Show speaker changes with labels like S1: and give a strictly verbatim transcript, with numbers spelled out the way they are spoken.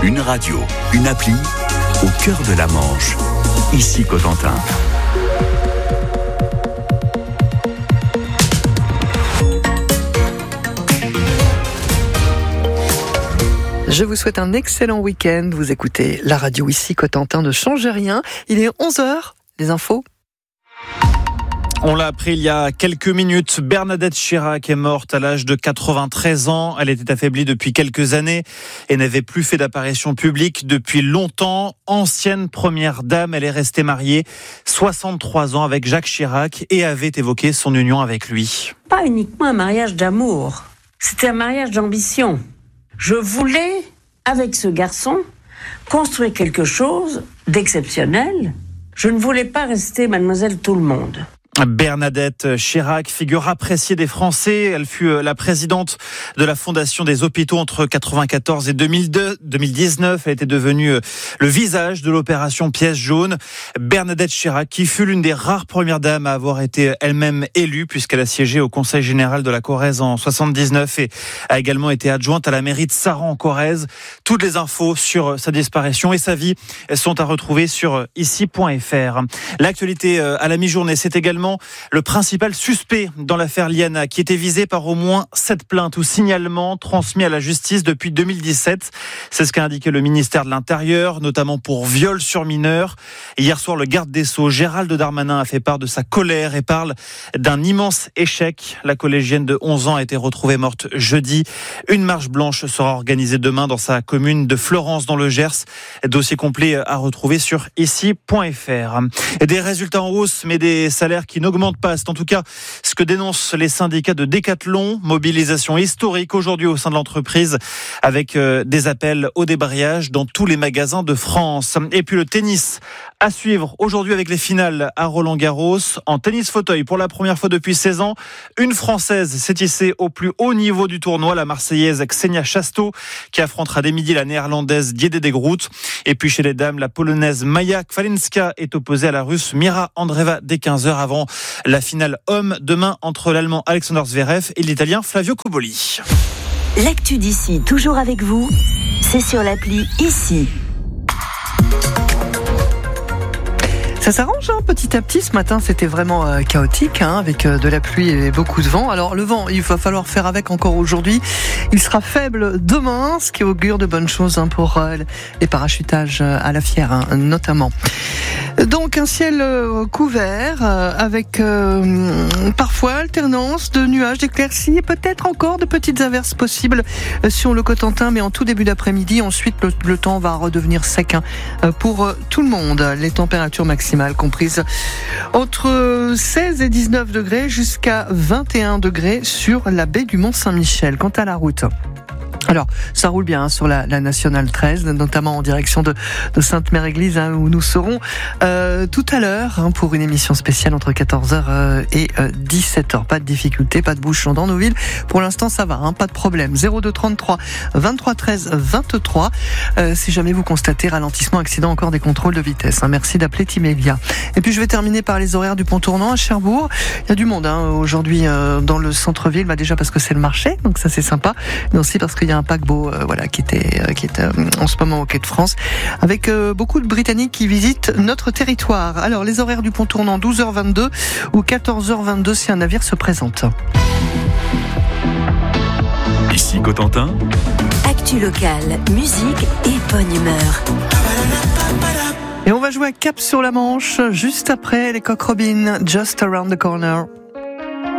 S1: Une radio, une appli, au cœur de la Manche. Ici Cotentin.
S2: Je vous souhaite un excellent week-end. Vous écoutez la radio ici Cotentin, ne changez rien. Il est onze heures, les infos.
S3: On l'a appris il y a quelques minutes, Bernadette Chirac est morte à l'âge de quatre-vingt-treize ans. Elle était affaiblie depuis quelques années et n'avait plus fait d'apparition publique depuis longtemps. Ancienne première dame, elle est restée mariée soixante-trois ans avec Jacques Chirac et avait évoqué son union avec lui.
S4: Pas uniquement un mariage d'amour, c'était un mariage d'ambition. Je voulais, avec ce garçon, construire quelque chose d'exceptionnel. Je ne voulais pas rester mademoiselle tout le monde.
S3: Bernadette Chirac, figure appréciée des Français. Elle fut la présidente de la Fondation des hôpitaux entre quatre-vingt-quatorze et deux mille deux, deux mille dix-neuf. Elle était devenue le visage de l'opération Pièce jaune. Bernadette Chirac, qui fut l'une des rares premières dames à avoir été elle-même élue, puisqu'elle a siégé au Conseil général de la Corrèze en soixante-dix-neuf et a également été adjointe à la mairie de Saran en Corrèze. Toutes les infos sur sa disparition et sa vie sont à retrouver sur ici point f r. L'actualité à la mi-journée, c'est également le principal suspect dans l'affaire Liana, qui était visé par au moins sept plaintes ou signalements transmis à la justice depuis deux mille dix-sept. C'est ce qu'a indiqué le ministère de l'Intérieur, notamment pour viol sur mineur. Hier soir, le garde des Sceaux, Gérald Darmanin, a fait part de sa colère et parle d'un immense échec. La collégienne de onze ans a été retrouvée morte jeudi. Une marche blanche sera organisée demain dans sa commune de Florence, dans le Gers. Dossier complet à retrouver sur ici point f r. Des résultats en hausse, mais des salaires qui n'augmente pas. C'est en tout cas ce que dénoncent les syndicats de Décathlon. Mobilisation historique aujourd'hui au sein de l'entreprise avec euh, des appels au débrayage dans tous les magasins de France. Et puis le tennis à suivre aujourd'hui avec les finales à Roland-Garros. En tennis fauteuil, pour la première fois depuis seize ans, une Française s'est hissée au plus haut niveau du tournoi, la Marseillaise Ksenia Chasteau, qui affrontera dès midi la Néerlandaise Diede de Groot. Et puis chez les dames, la Polonaise Maja Kwalinska est opposée à la Russe Mira Andreeva dès quinze heures avant la finale homme demain entre l'Allemand Alexander Zverev et l'Italien Flavio Cobolli.
S5: L'actu d'ici, toujours avec vous, c'est sur l'appli Ici.
S2: Ça s'arrange hein, petit à petit. Ce matin, c'était vraiment euh, chaotique, hein, avec euh, de la pluie et beaucoup de vent. Alors le vent, il va falloir faire avec encore aujourd'hui. Il sera faible demain, ce qui augure de bonnes choses hein, pour euh, les parachutages à la Fière, hein, notamment. Donc un ciel euh, couvert, euh, avec euh, parfois alternance de nuages, d'éclaircies et peut-être encore de petites averses possibles euh, sur le Cotentin, mais en tout début d'après-midi. Ensuite, le, le temps va redevenir sec hein, pour euh, tout le monde. Les températures maximales comprises entre seize et dix-neuf degrés jusqu'à vingt et un degrés sur la baie du Mont-Saint-Michel. Quant à la route, alors, ça roule bien hein, sur la, la nationale treize, notamment en direction de, de Sainte-Mère-Église, hein, où nous serons euh, tout à l'heure hein, pour une émission spéciale entre quatorze heures euh, et euh, dix-sept heures. Pas de difficulté, pas de bouchons dans nos villes. Pour l'instant, ça va, hein, pas de problème. zéro deux trente-trois vingt-trois treize vingt-trois. Euh, si jamais vous constatez ralentissement, accident, encore des contrôles de vitesse. Hein, merci d'appeler Timélia. Et puis, je vais terminer par les horaires du pont tournant à Cherbourg. Il y a du monde hein, aujourd'hui euh, dans le centre-ville, bah, déjà parce que c'est le marché, donc ça c'est sympa, mais aussi parce qu'il y a un paquebot euh, voilà, qui était, euh, qui est euh, en ce moment au quai de France, avec euh, beaucoup de Britanniques qui visitent notre territoire. Alors, les horaires du pont tournant, douze heures vingt-deux ou quatorze heures vingt-deux si un navire se présente.
S1: Ici Cotentin.
S5: Actu locale, musique et bonne humeur.
S2: Et on va jouer à Cap sur la Manche, juste après les Coq Robin, Just Around the Corner.